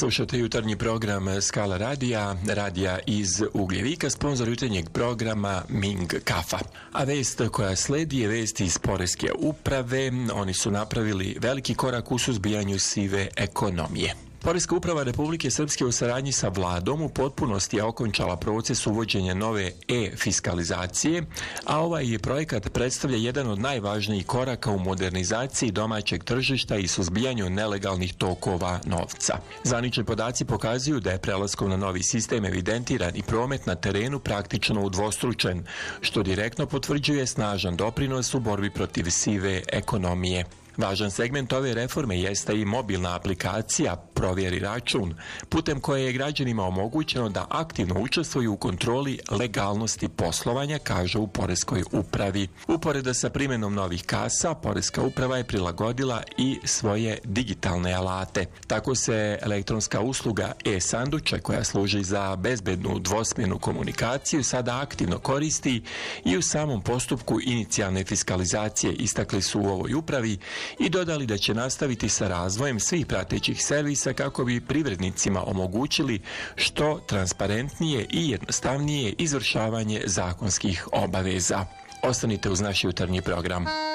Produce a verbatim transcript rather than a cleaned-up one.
Slušate jutarnji program Skala radija, radija iz Ugljevika, sponzor jutarnjeg programa Ming Kafa. A vest koja sledi je vest iz Poreske uprave. Oni su napravili veliki korak u suzbijanju sive ekonomije. Poreska uprava Republike Srpske u saradnji sa vladom u potpunosti je okončala proces uvođenja nove e-fiskalizacije, a ovaj je projekat predstavlja jedan od najvažnijih koraka u modernizaciji domaćeg tržišta i suzbijanju nelegalnih tokova novca. Zvanični podaci pokazuju da je prelaskom na novi sistem evidentiran i promet na terenu praktično udvostručen, što direktno potvrđuje snažan doprinos u borbi protiv sive ekonomije. Važan segment ove reforme jeste i mobilna aplikacija Provjeri račun, putem koje je građanima omogućeno da aktivno učestvuju u kontroli legalnosti poslovanja, kažu u Poreskoj upravi. Uporedo sa primjenom novih kasa, Poreska uprava je prilagodila i svoje digitalne alate. Tako se elektronska usluga e-sanduče, koja služi za bezbednu dvosmjernu komunikaciju, sada aktivno koristi i u samom postupku inicijalne fiskalizacije, istakli su u ovoj upravi i dodali da će nastaviti sa razvojem svih pratećih servisa kako bi privrednicima omogućili što transparentnije i jednostavnije izvršavanje zakonskih obaveza. Ostanite uz naš jutarnji program.